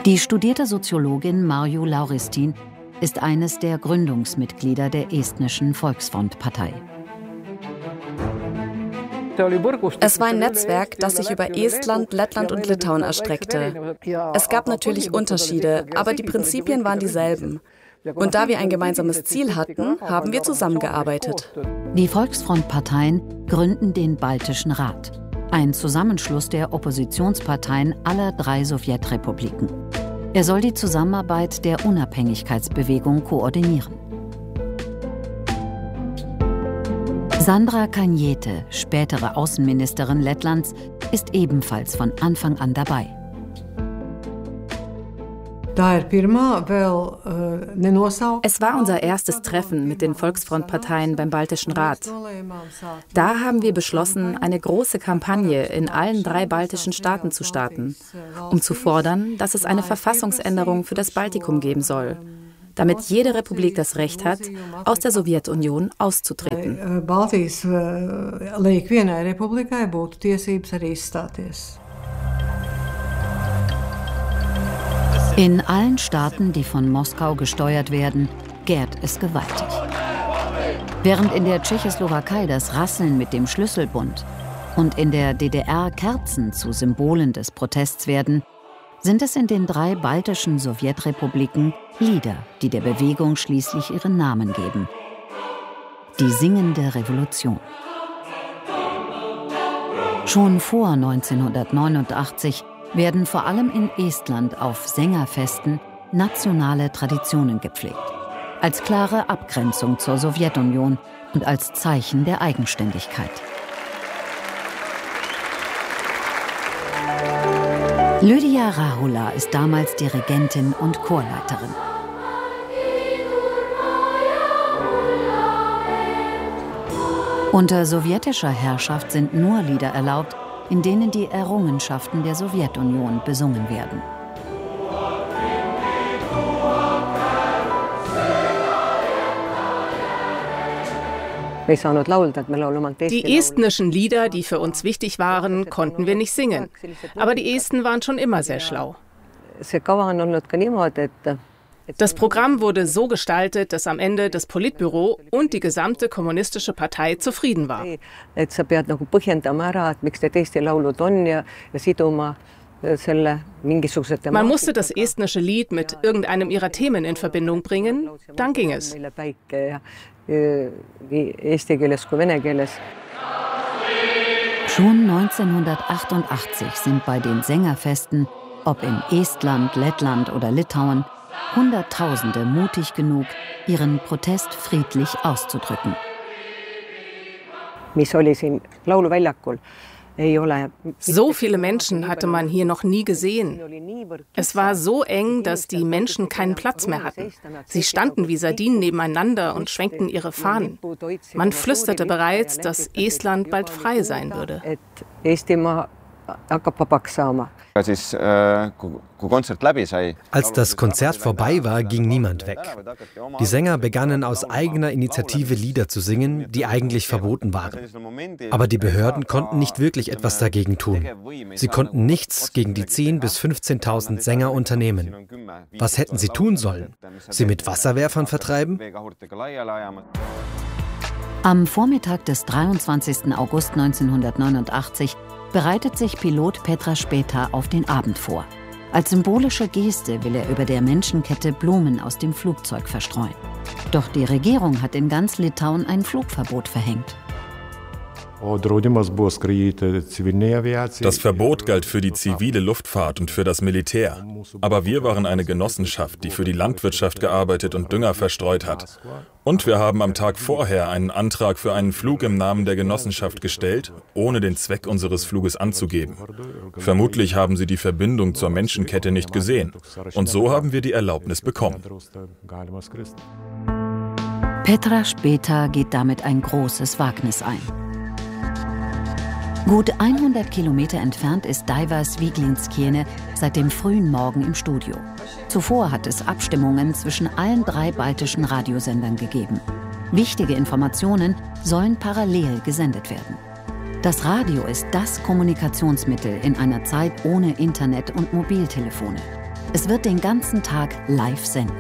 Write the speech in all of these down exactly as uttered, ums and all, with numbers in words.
Die studierte Soziologin Marju Lauristin ist eines der Gründungsmitglieder der estnischen Volksfront-Partei. Es war ein Netzwerk, das sich über Estland, Lettland und Litauen erstreckte. Es gab natürlich Unterschiede, aber die Prinzipien waren dieselben. Und da wir ein gemeinsames Ziel hatten, haben wir zusammengearbeitet. Die Volksfrontparteien gründen den Baltischen Rat, ein Zusammenschluss der Oppositionsparteien aller drei Sowjetrepubliken. Er soll die Zusammenarbeit der Unabhängigkeitsbewegung koordinieren. Sandra Kalniete, spätere Außenministerin Lettlands, ist ebenfalls von Anfang an dabei. Es war unser erstes Treffen mit den Volksfrontparteien beim Baltischen Rat. Da haben wir beschlossen, eine große Kampagne in allen drei baltischen Staaten zu starten, um zu fordern, dass es eine Verfassungsänderung für das Baltikum geben soll, damit jede Republik das Recht hat, aus der Sowjetunion auszutreten. In allen Staaten, die von Moskau gesteuert werden, gärt es gewaltig. Während in der Tschechoslowakei das Rasseln mit dem Schlüsselbund und in der D D R Kerzen zu Symbolen des Protests werden, sind es in den drei baltischen Sowjetrepubliken Lieder, die der Bewegung schließlich ihren Namen geben. Die singende Revolution. Schon vor neunzehnhundertneunundachtzig werden vor allem in Estland auf Sängerfesten nationale Traditionen gepflegt, als klare Abgrenzung zur Sowjetunion und als Zeichen der Eigenständigkeit. Lydia Rahula ist damals Dirigentin und Chorleiterin. Unter sowjetischer Herrschaft sind nur Lieder erlaubt, in denen die Errungenschaften der Sowjetunion besungen werden. Die estnischen Lieder, die für uns wichtig waren, konnten wir nicht singen. Aber die Esten waren schon immer sehr schlau. Das Programm wurde so gestaltet, dass am Ende das Politbüro und die gesamte kommunistische Partei zufrieden war. Man musste das estnische Lied mit irgendeinem ihrer Themen in Verbindung bringen, dann ging es. Schon neunzehnhundertachtundachtzig sind bei den Sängerfesten, ob in Estland, Lettland oder Litauen, Hunderttausende mutig genug, ihren Protest friedlich auszudrücken. So viele Menschen hatte man hier noch nie gesehen. Es war so eng, dass die Menschen keinen Platz mehr hatten. Sie standen wie Sardinen nebeneinander und schwenkten ihre Fahnen. Man flüsterte bereits, dass Estland bald frei sein würde. Als das Konzert vorbei war, ging niemand weg. Die Sänger begannen aus eigener Initiative Lieder zu singen, die eigentlich verboten waren. Aber die Behörden konnten nicht wirklich etwas dagegen tun. Sie konnten nichts gegen die zehntausend bis fünfzehntausend Sänger unternehmen. Was hätten sie tun sollen? Sie mit Wasserwerfern vertreiben? Am Vormittag des dreiundzwanzigsten August neunzehnhundertneunundachtzig bereitet sich Pilot Petr Špeta auf den Abend vor. Als symbolische Geste will er über der Menschenkette Blumen aus dem Flugzeug verstreuen. Doch die Regierung hat in ganz Litauen ein Flugverbot verhängt. Das Verbot galt für die zivile Luftfahrt und für das Militär. Aber wir waren eine Genossenschaft, die für die Landwirtschaft gearbeitet und Dünger verstreut hat. Und wir haben am Tag vorher einen Antrag für einen Flug im Namen der Genossenschaft gestellt, ohne den Zweck unseres Fluges anzugeben. Vermutlich haben sie die Verbindung zur Menschenkette nicht gesehen. Und so haben wir die Erlaubnis bekommen. Petr Špeta geht damit ein großes Wagnis ein. Gut hundert Kilometer entfernt ist Daiva Sviglinskiene seit dem frühen Morgen im Studio. Zuvor hat es Abstimmungen zwischen allen drei baltischen Radiosendern gegeben. Wichtige Informationen sollen parallel gesendet werden. Das Radio ist das Kommunikationsmittel in einer Zeit ohne Internet und Mobiltelefone. Es wird den ganzen Tag live senden.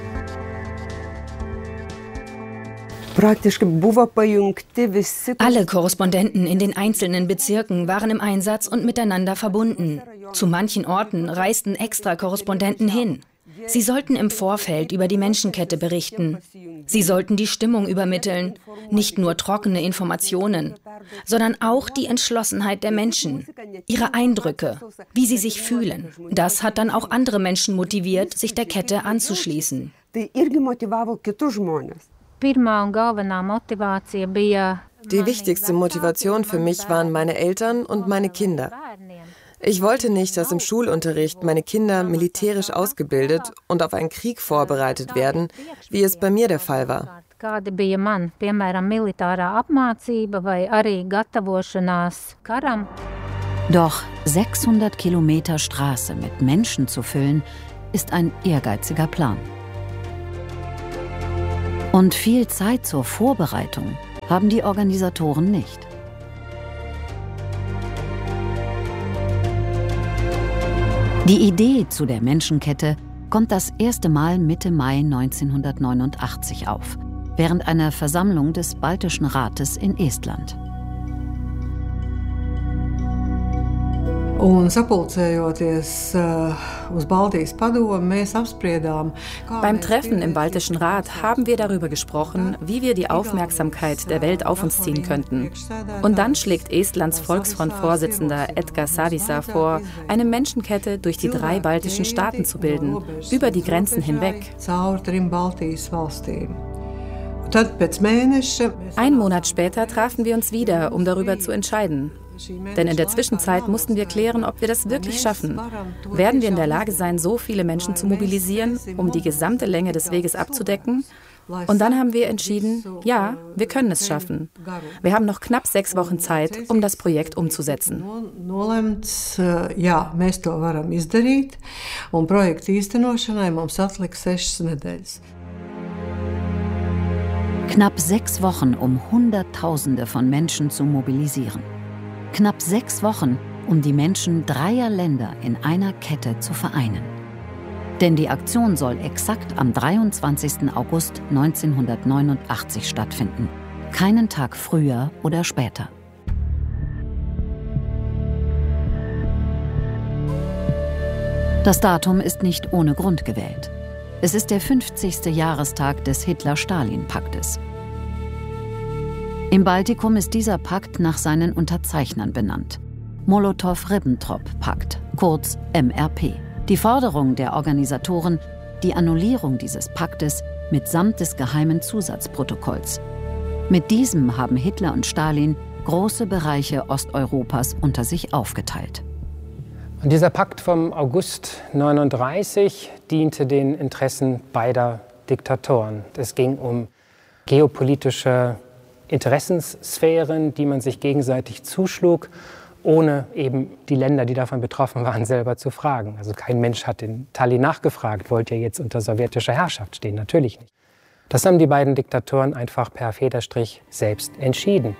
Alle Korrespondenten in den einzelnen Bezirken waren im Einsatz und miteinander verbunden. Zu manchen Orten reisten extra Korrespondenten hin. Sie sollten im Vorfeld über die Menschenkette berichten. Sie sollten die Stimmung übermitteln, nicht nur trockene Informationen, sondern auch die Entschlossenheit der Menschen, ihre Eindrücke, wie sie sich fühlen. Das hat dann auch andere Menschen motiviert, sich der Kette anzuschließen. Die wichtigste Motivation für mich waren meine Eltern und meine Kinder. Ich wollte nicht, dass im Schulunterricht meine Kinder militärisch ausgebildet und auf einen Krieg vorbereitet werden, wie es bei mir der Fall war. Doch sechshundert Kilometer Straße mit Menschen zu füllen, ist ein ehrgeiziger Plan. Und viel Zeit zur Vorbereitung haben die Organisatoren nicht. Die Idee zu der Menschenkette kommt das erste Mal Mitte Mai neunzehnhundertneunundachtzig auf, während einer Versammlung des Baltischen Rates in Estland. Beim Treffen im Baltischen Rat haben wir darüber gesprochen, wie wir die Aufmerksamkeit der Welt auf uns ziehen könnten. Und dann schlägt Estlands Volksfront-Vorsitzender Edgar Savisaar vor, eine Menschenkette durch die drei baltischen Staaten zu bilden, über die Grenzen hinweg. Ein Monat später trafen wir uns wieder, um darüber zu entscheiden. Denn in der Zwischenzeit mussten wir klären, ob wir das wirklich schaffen. Werden wir in der Lage sein, so viele Menschen zu mobilisieren, um die gesamte Länge des Weges abzudecken? Und dann haben wir entschieden, ja, wir können es schaffen. Wir haben noch knapp sechs Wochen Zeit, um das Projekt umzusetzen. Knapp sechs Wochen, um Hunderttausende von Menschen zu mobilisieren. Knapp sechs Wochen, um die Menschen dreier Länder in einer Kette zu vereinen. Denn die Aktion soll exakt am dreiundzwanzigsten August neunzehnhundertneunundachtzig stattfinden. Keinen Tag früher oder später. Das Datum ist nicht ohne Grund gewählt. Es ist der fünfzigste Jahrestag des Hitler-Stalin-Paktes. Im Baltikum ist dieser Pakt nach seinen Unterzeichnern benannt. Molotow-Ribbentrop-Pakt, kurz M R P. Die Forderung der Organisatoren, die Annullierung dieses Paktes mitsamt des geheimen Zusatzprotokolls. Mit diesem haben Hitler und Stalin große Bereiche Osteuropas unter sich aufgeteilt. Und dieser Pakt vom August neununddreißig diente den Interessen beider Diktatoren. Es ging um geopolitische Interessenssphären, die man sich gegenseitig zuschlug, ohne eben die Länder, die davon betroffen waren, selber zu fragen. Also kein Mensch hat in Tallinn nachgefragt, wollt ihr jetzt unter sowjetischer Herrschaft stehen? Natürlich nicht. Das haben die beiden Diktatoren einfach per Federstrich selbst entschieden.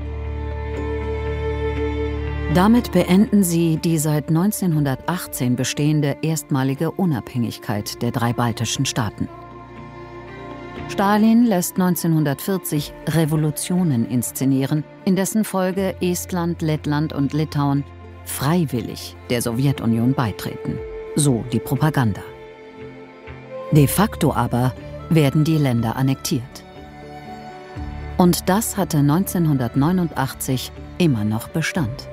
Damit beenden sie die seit neunzehnhundertachtzehn bestehende erstmalige Unabhängigkeit der drei baltischen Staaten. Stalin lässt neunzehnhundertvierzig Revolutionen inszenieren, in dessen Folge Estland, Lettland und Litauen freiwillig der Sowjetunion beitreten. So die Propaganda. De facto aber werden die Länder annektiert. Und das hatte neunzehnhundertneunundachtzig immer noch Bestand.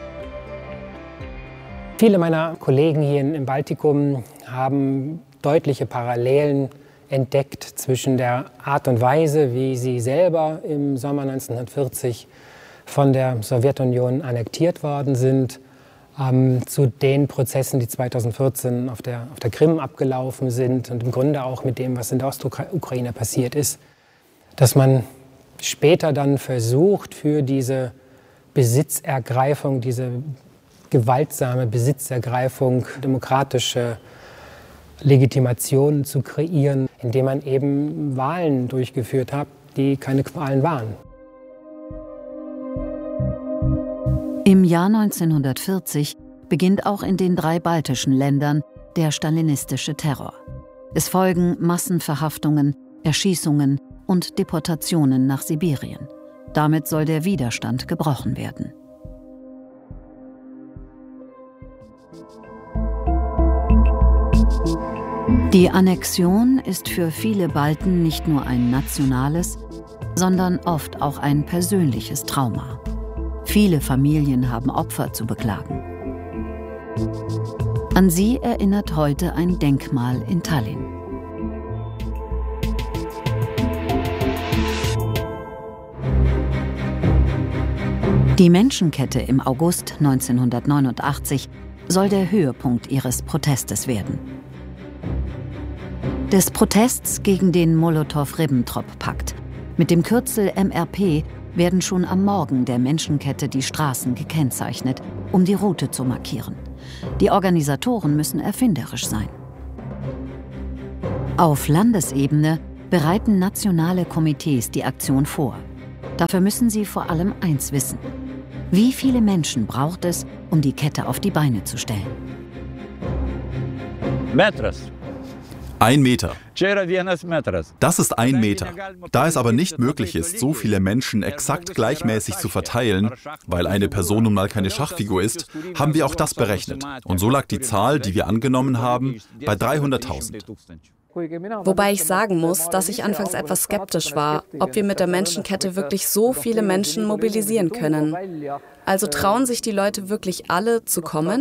Viele meiner Kollegen hier im Baltikum haben deutliche Parallelen entdeckt zwischen der Art und Weise, wie sie selber im Sommer neunzehnhundertvierzig von der Sowjetunion annektiert worden sind, ähm, zu den Prozessen, die zweitausendvierzehn auf der, auf der Krim abgelaufen sind und im Grunde auch mit dem, was in der Ostukraine passiert ist. Dass man später dann versucht, für diese Besitzergreifung, diese gewaltsame Besitzergreifung, demokratische Legitimationen zu kreieren, indem man eben Wahlen durchgeführt hat, die keine Wahlen waren. Im Jahr neunzehnhundertvierzig beginnt auch in den drei baltischen Ländern der stalinistische Terror. Es folgen Massenverhaftungen, Erschießungen und Deportationen nach Sibirien. Damit soll der Widerstand gebrochen werden. Die Annexion ist für viele Balten nicht nur ein nationales, sondern oft auch ein persönliches Trauma. Viele Familien haben Opfer zu beklagen. An sie erinnert heute ein Denkmal in Tallinn. Die Menschenkette im August neunzehnhundertneunundachtzig soll der Höhepunkt ihres Protestes werden. Des Protests gegen den Molotow-Ribbentrop-Pakt. Mit dem Kürzel M R P werden schon am Morgen der Menschenkette die Straßen gekennzeichnet, um die Route zu markieren. Die Organisatoren müssen erfinderisch sein. Auf Landesebene bereiten nationale Komitees die Aktion vor. Dafür müssen sie vor allem eins wissen: Wie viele Menschen braucht es, um die Kette auf die Beine zu stellen? Metros. Ein Meter. Das ist ein Meter. Da es aber nicht möglich ist, so viele Menschen exakt gleichmäßig zu verteilen, weil eine Person nun mal keine Schachfigur ist, haben wir auch das berechnet. Und so lag die Zahl, die wir angenommen haben, bei dreihunderttausend. Wobei ich sagen muss, dass ich anfangs etwas skeptisch war, ob wir mit der Menschenkette wirklich so viele Menschen mobilisieren können. Also trauen sich die Leute wirklich alle zu kommen?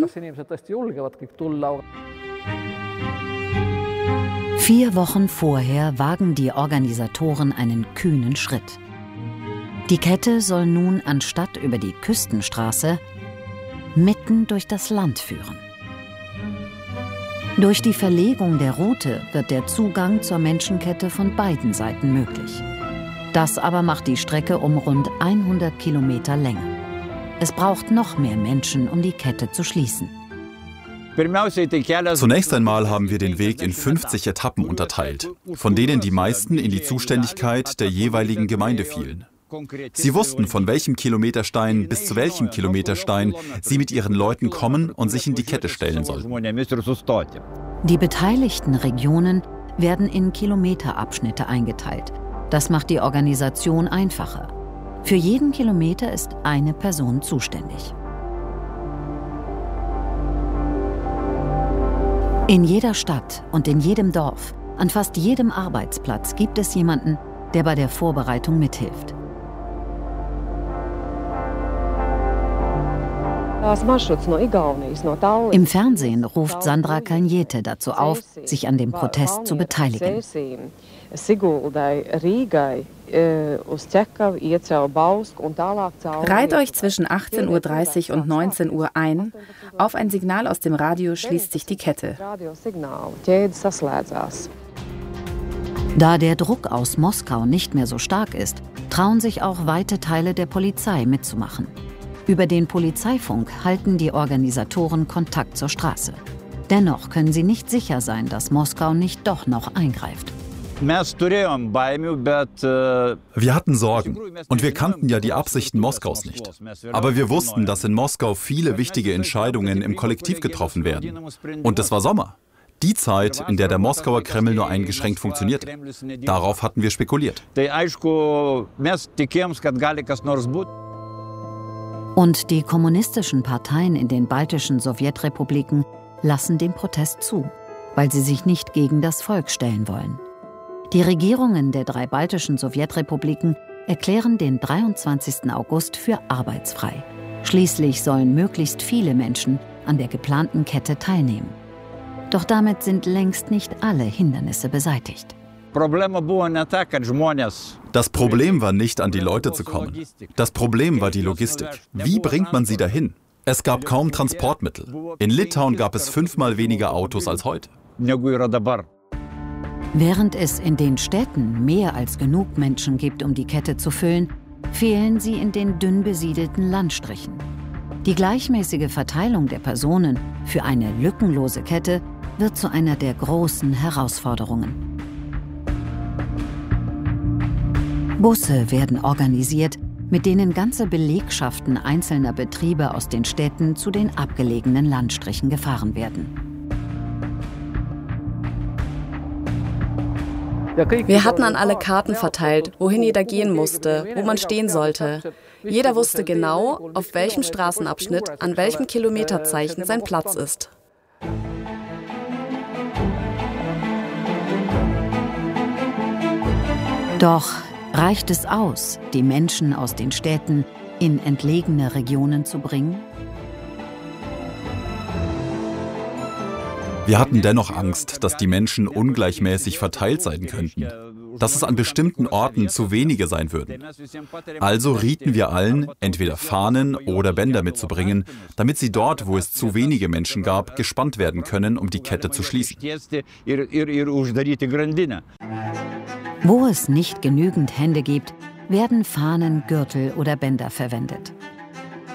Vier Wochen vorher wagen die Organisatoren einen kühnen Schritt. Die Kette soll nun anstatt über die Küstenstraße mitten durch das Land führen. Durch die Verlegung der Route wird der Zugang zur Menschenkette von beiden Seiten möglich. Das aber macht die Strecke um rund hundert Kilometer länger. Es braucht noch mehr Menschen, um die Kette zu schließen. Zunächst einmal haben wir den Weg in fünfzig Etappen unterteilt, von denen die meisten in die Zuständigkeit der jeweiligen Gemeinde fielen. Sie wussten, von welchem Kilometerstein bis zu welchem Kilometerstein sie mit ihren Leuten kommen und sich in die Kette stellen sollten. Die beteiligten Regionen werden in Kilometerabschnitte eingeteilt. Das macht die Organisation einfacher. Für jeden Kilometer ist eine Person zuständig. In jeder Stadt und in jedem Dorf, an fast jedem Arbeitsplatz gibt es jemanden, der bei der Vorbereitung mithilft. Im Fernsehen ruft Sandra Kalniete dazu auf, sich an dem Protest zu beteiligen. Reiht euch zwischen achtzehn Uhr dreißig und neunzehn Uhr ein. Auf ein Signal aus dem Radio schließt sich die Kette. Da der Druck aus Moskau nicht mehr so stark ist, trauen sich auch weite Teile der Polizei mitzumachen. Über den Polizeifunk halten die Organisatoren Kontakt zur Straße. Dennoch können sie nicht sicher sein, dass Moskau nicht doch noch eingreift. Wir hatten Sorgen und wir kannten ja die Absichten Moskaus nicht. Aber wir wussten, dass in Moskau viele wichtige Entscheidungen im Kollektiv getroffen werden. Und es war Sommer. Die Zeit, in der der Moskauer Kreml nur eingeschränkt funktionierte. Darauf hatten wir spekuliert. Und die kommunistischen Parteien in den baltischen Sowjetrepubliken lassen den Protest zu, weil sie sich nicht gegen das Volk stellen wollen. Die Regierungen der drei baltischen Sowjetrepubliken erklären den dreiundzwanzigsten August für arbeitsfrei. Schließlich sollen möglichst viele Menschen an der geplanten Kette teilnehmen. Doch damit sind längst nicht alle Hindernisse beseitigt. Das Problem war nicht, an die Leute zu kommen. Das Problem war die Logistik. Wie bringt man sie dahin? Es gab kaum Transportmittel. In Litauen gab es fünfmal weniger Autos als heute. Während es in den Städten mehr als genug Menschen gibt, um die Kette zu füllen, fehlen sie in den dünn besiedelten Landstrichen. Die gleichmäßige Verteilung der Personen für eine lückenlose Kette wird zu einer der großen Herausforderungen. Busse werden organisiert, mit denen ganze Belegschaften einzelner Betriebe aus den Städten zu den abgelegenen Landstrichen gefahren werden. Wir hatten an alle Karten verteilt, wohin jeder gehen musste, wo man stehen sollte. Jeder wusste genau, auf welchem Straßenabschnitt, an welchem Kilometerzeichen sein Platz ist. Doch reicht es aus, die Menschen aus den Städten in entlegene Regionen zu bringen? Wir hatten dennoch Angst, dass die Menschen ungleichmäßig verteilt sein könnten, dass es an bestimmten Orten zu wenige sein würden. Also rieten wir allen, entweder Fahnen oder Bänder mitzubringen, damit sie dort, wo es zu wenige Menschen gab, gespannt werden können, um die Kette zu schließen. Wo es nicht genügend Hände gibt, werden Fahnen, Gürtel oder Bänder verwendet.